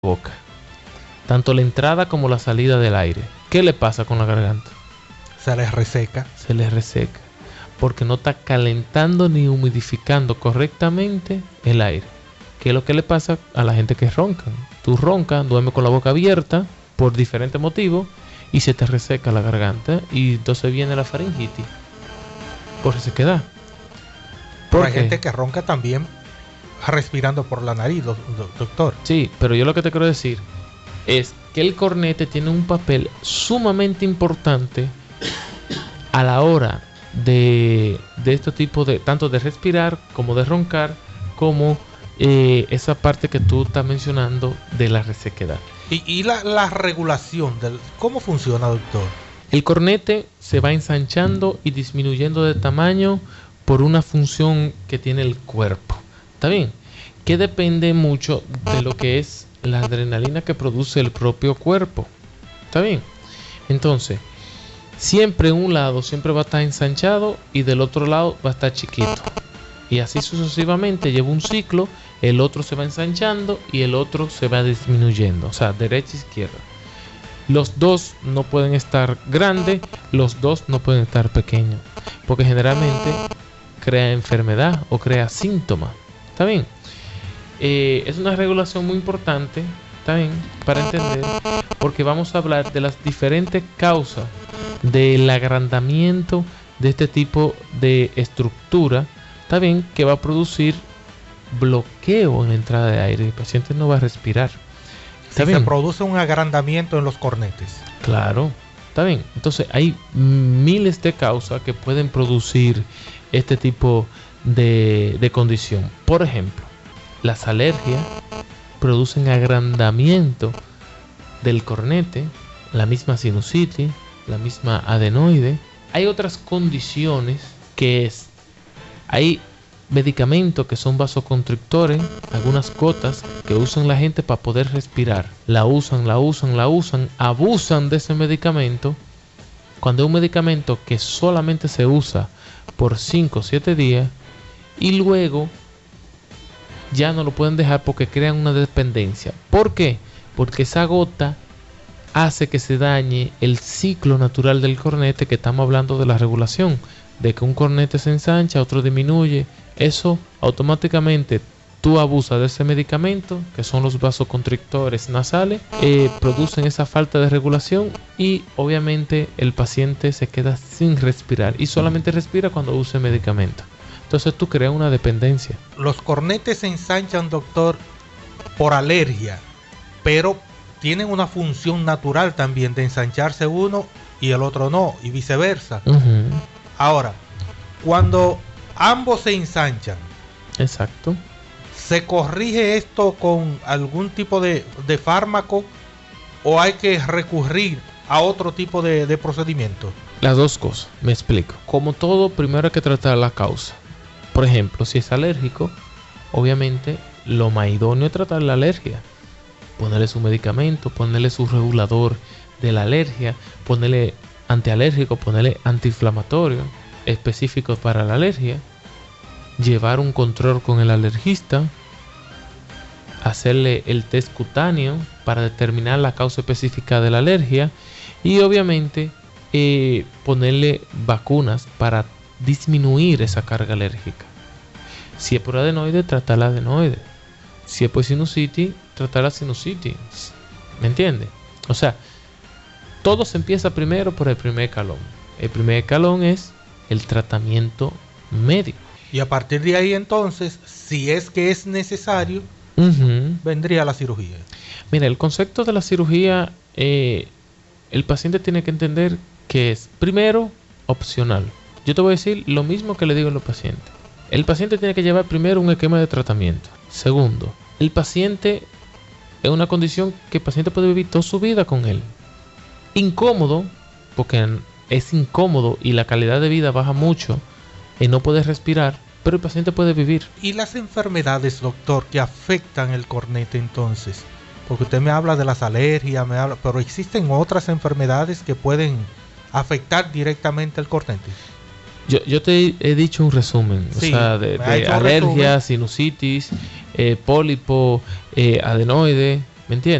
boca. Tanto la entrada como la salida del aire. ¿Qué le pasa con la garganta? Se les reseca. Se les reseca. Porque no está calentando ni humidificando correctamente el aire. ¿Qué es lo que le pasa a la gente que ronca? Tú roncas, duermes con la boca abierta por diferentes motivos y se te reseca la garganta y entonces viene la faringitis por resequedad. Pero hay gente que ronca también respirando por la nariz, doctor. Sí, pero yo lo que te quiero decir es que el cornete tiene un papel sumamente importante a la hora de este tipo de, tanto de respirar como de roncar, como esa parte que tú estás mencionando de la resequedad. Y la regulación, ¿cómo funciona, doctor? El cornete se va ensanchando y disminuyendo de tamaño por una función que tiene el cuerpo. ¿Está bien? Que depende mucho de lo que es la adrenalina que produce el propio cuerpo. ¿Está bien? Entonces, siempre un lado siempre va a estar ensanchado y del otro lado va a estar chiquito. Y así sucesivamente lleva un ciclo, el otro se va ensanchando y el otro se va disminuyendo. O sea, derecha e izquierda. Los dos no pueden estar grandes, los dos no pueden estar pequeños. Porque generalmente crea enfermedad o crea síntomas. ¿Está bien? Es una regulación muy importante, ¿está bien? Para entender, porque vamos a hablar de las diferentes causas del agrandamiento de este tipo de estructura, ¿está bien? Que va a producir bloqueo en la entrada de aire. El paciente no va a respirar. Si se produce un agrandamiento en los cornetes. Claro, está bien. Entonces hay miles de causas que pueden producir este tipo de condición. Por ejemplo, las alergias producen agrandamiento del cornete, la misma sinusitis, la misma adenoide. Hay otras condiciones que hay medicamentos que son vasoconstrictores, algunas gotas que usan la gente para poder respirar. La usan, abusan de ese medicamento. Cuando es un medicamento que solamente se usa por 5 o 7 días y luego ya no lo pueden dejar porque crean una dependencia. ¿Por qué? Porque esa gota hace que se dañe el ciclo natural del cornete, que estamos hablando de la regulación, de que un cornete se ensancha, otro disminuye. Eso automáticamente tú abusas de ese medicamento, que son los vasoconstrictores nasales, producen esa falta de regulación y obviamente el paciente se queda sin respirar y solamente respira cuando usa el medicamento. Entonces tú creas una dependencia. Los cornetes se ensanchan, doctor, por alergia, pero tienen una función natural también de ensancharse uno y el otro no, y viceversa. Ahora, cuando ambos se ensanchan, exacto, ¿se corrige esto con algún tipo de fármaco o hay que recurrir a otro tipo de procedimiento? Las dos cosas, me explico. Como todo, primero hay que tratar la causa. Por ejemplo, si es alérgico, obviamente lo más idóneo es tratar la alergia. Ponerle su medicamento, ponerle su regulador de la alergia, ponerle antialérgico, ponerle antiinflamatorio específico para la alergia, llevar un control con el alergista, hacerle el test cutáneo para determinar la causa específica de la alergia y obviamente ponerle vacunas para disminuir esa carga alérgica. Si es por adenoide, tratar la adenoide. Si es por sinusitis, tratar la sinusitis. ¿Me entiendes? O sea, todo se empieza primero por el primer escalón. El primer escalón es el tratamiento médico. Y a partir de ahí entonces, si es que es necesario, vendría la cirugía. Mira, el concepto de la cirugía, el paciente tiene que entender que es, primero, opcional. Yo te voy a decir lo mismo que le digo a los pacientes. El paciente tiene que llevar primero un esquema de tratamiento. Segundo, el paciente es una condición que el paciente puede vivir toda su vida con él. Incómodo, porque es incómodo y la calidad de vida baja mucho y no puede respirar, pero el paciente puede vivir. ¿Y las enfermedades, doctor, que afectan el cornete entonces? Porque usted me habla de las alergias, pero existen otras enfermedades que pueden afectar directamente el cornete. Yo te he dicho un resumen, sí, o sea, de alergia, sinusitis, pólipo, adenoide, ¿Me entiendes?